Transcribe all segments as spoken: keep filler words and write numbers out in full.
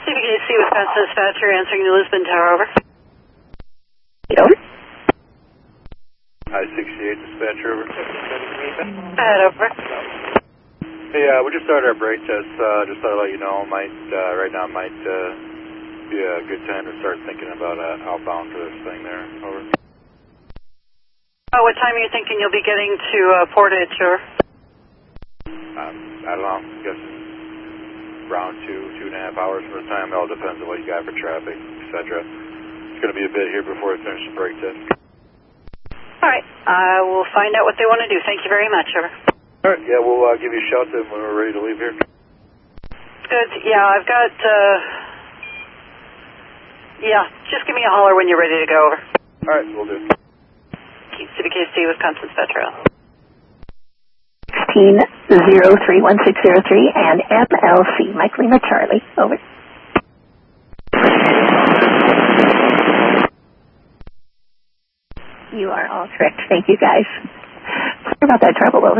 C B K C, Wisconsin dispatcher, answering the Lisbon Tower, over. Over. I sixty-eight dispatcher, over. Ahead, over. Hey, uh, we just started our brake test. Uh, just thought I'd let you know, might uh, right now might uh, be a good time to start thinking about uh, outbound for this thing there. Over. Oh, what time are you thinking you'll be getting to uh, Portage, or? Um, I don't know. I'm guessing around two, two and a half hours from the time. It all depends on what you got for traffic, et cetera. It's going to be a bit here before we finish the brake test. All right. I will find out what they want to do. Thank you very much, over. All right. Yeah, we'll uh, give you a shout then when we're ready to leave here. Good. Yeah, I've got, uh, yeah, just give me a holler when you're ready to go, over. All right, we'll do. C B K C, Wisconsin Spectral. sixteen zero three one six zero three and M L C, Mike Lima Charlie, over. You are all correct. Thank you, guys. Sorry about that trouble, over.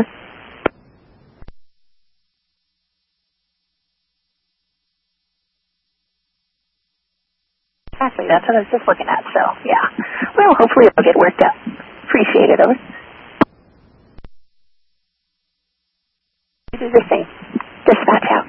Exactly, that's what I was just looking at, so, yeah. Well, hopefully it'll get worked out. Appreciate it, over. You do the same. Dispatch out.